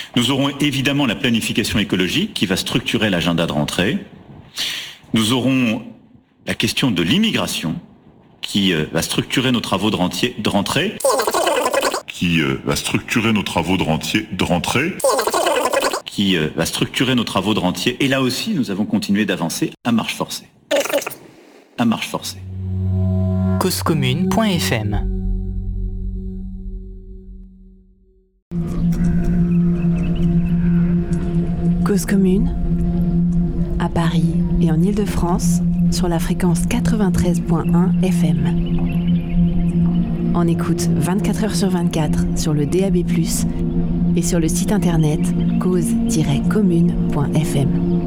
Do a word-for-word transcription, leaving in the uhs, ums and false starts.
Nous aurons évidemment la planification écologique qui va structurer l'agenda de rentrée. Nous aurons la question de l'immigration qui va structurer nos travaux de rentrée. De rentrée. Qui va structurer nos travaux de rentrée. De rentrée. Qui va structurer nos travaux de rentier. Et là aussi, nous avons continué d'avancer à marche forcée. À marche forcée. cause commune point f m Cause commune, à Paris et en Île-de-France, sur la fréquence quatre-vingt-treize virgule un F M. En écoute vingt-quatre heures sur vingt-quatre sur le D A B plus, et sur le site internet cause tiret commune point f m.